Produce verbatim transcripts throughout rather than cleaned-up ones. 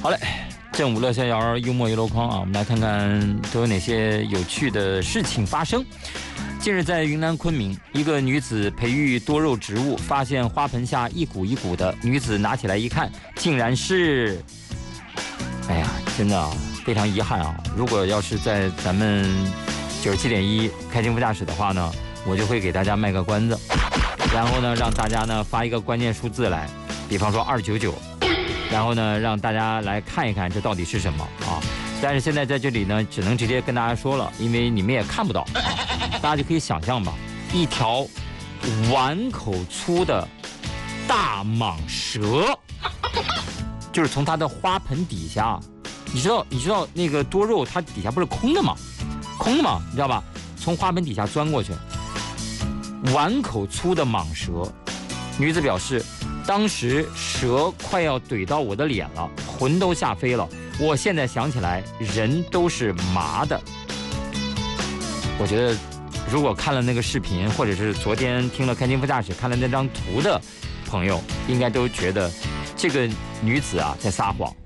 好嘞，正午乐逍遥，幽默一箩筐啊，我们来看看都有哪些有趣的事情发生。近日在云南昆明，一个女子培育多肉植物，发现花盆下一股一股的，女子拿起来一看，竟然是，哎呀，真的啊，非常遗憾啊！如果要是在咱们九十七点一开心副驾驶的话呢，我就会给大家卖个关子，然后呢，让大家呢发一个关键数字来，比方说二九九。然后呢，让大家来看一看这到底是什么啊！但是现在在这里呢，只能直接跟大家说了，因为你们也看不到，大家就可以想象吧，一条碗口粗的大蟒蛇，就是从它的花盆底下，你知道，你知道那个多肉它底下不是空的吗？空的嘛，你知道吧？从花盆底下钻过去，碗口粗的蟒蛇。女子表示，当时蛇快要怼到我的脸了，魂都吓飞了。我现在想起来，人都是麻的。我觉得，如果看了那个视频，或者是昨天听了开心副驾驶看了那张图的朋友，应该都觉得这个女子啊在撒谎。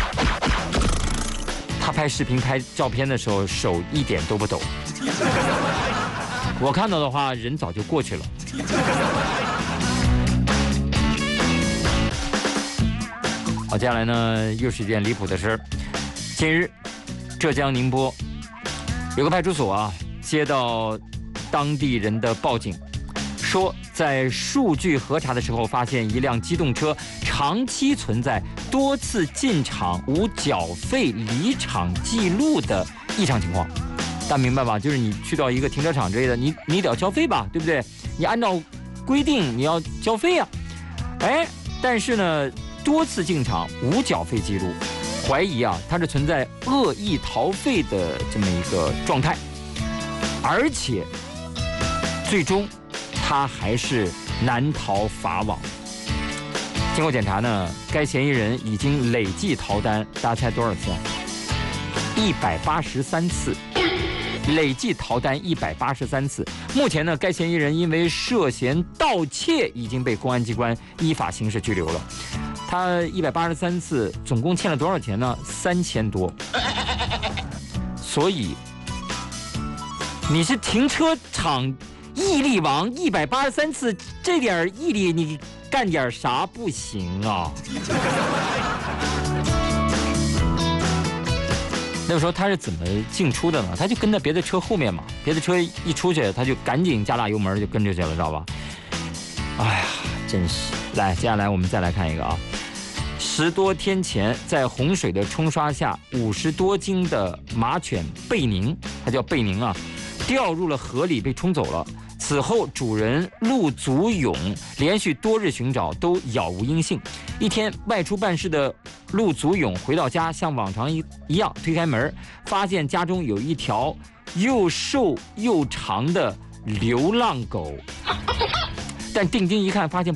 她拍视频、拍照片的时候，手一点都不抖。我看到的话，人早就过去了。好，接下来呢，又是一件离谱的事儿。近日，浙江宁波有个派出所啊，接到当地人的报警，说在数据核查的时候，发现一辆机动车长期存在多次进场无缴费离场记录的异常情况。大家明白吧？就是你去到一个停车场之类的，你你得要交费吧，对不对？你按照规定你要交费啊。哎，但是呢，多次进场无缴费记录，怀疑啊，它是存在恶意逃费的这么一个状态，而且最终他还是难逃法网。经过检查呢，该嫌疑人已经累计逃单，大家猜多少次啊？一百八十三次，累计逃单一百八十三次。目前呢，该嫌疑人因为涉嫌盗窃已经被公安机关依法刑事拘留了。他一百八十三次，总共欠了多少钱呢？三千多。所以你是停车场毅力王，一百八十三次，这点毅力你干点啥不行啊？那个时候他是怎么进出的呢？他就跟在别的车后面嘛，别的车一出去，他就赶紧加大油门就跟着去了，知道吧？哎呀，真是。来，接下来我们再来看一个啊。十多天前，在洪水的冲刷下，五十多斤的马犬贝宁，它叫贝宁啊，掉入了河里被冲走了。此后，主人陆祖勇连续多日寻找都杳无音信。一天，外出办事的陆祖勇回到家，像往常一一样推开门，发现家中有一条又瘦又长的流浪狗。但定睛一看，发现